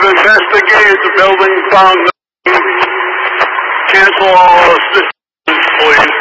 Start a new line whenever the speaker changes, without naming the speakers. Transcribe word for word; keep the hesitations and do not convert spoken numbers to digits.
investigate the building found. Cancel all assistance, please.